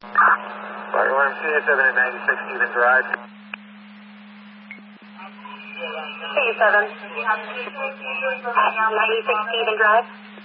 Flight alarm CA7 at 96 Stephen Drive. CA7. 96 Stephen Drive.